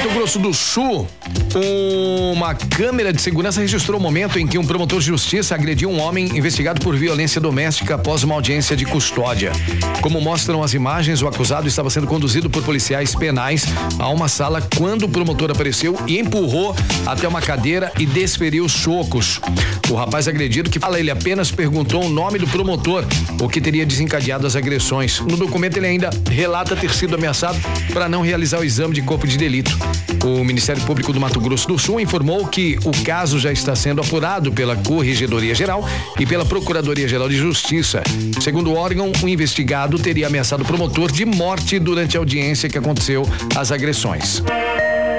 Grosso do Sul, uma câmera de segurança registrou o momento em que um promotor de justiça agrediu um homem investigado por violência doméstica após uma audiência de custódia. Como mostram as imagens, o acusado estava sendo conduzido por policiais penais a uma sala quando o promotor apareceu e empurrou até uma cadeira e desferiu socos. O rapaz agredido, que fala, ele apenas perguntou o nome do promotor, o que teria desencadeado as agressões. No documento ele ainda relata ter sido ameaçado para não realizar o exame de corpo de delito. O Ministério Público do Mato Grosso do Sul informou que o caso já está sendo apurado pela Corregedoria Geral e pela Procuradoria Geral de Justiça. Segundo o órgão, o investigado teria ameaçado o promotor de morte durante a audiência que aconteceu as agressões.